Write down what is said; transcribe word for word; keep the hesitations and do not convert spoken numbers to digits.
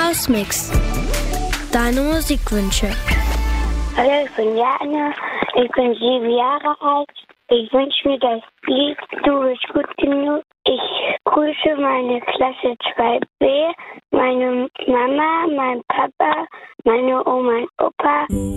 Hausmix. Deine Musikwünsche. Hallo, ich bin Jana, ich bin sieben Jahre alt. Ich wünsche mir das Lied Du bist gut genug. Ich grüße meine Klasse zwei b, meine Mama, mein Papa, meine Oma und Opa.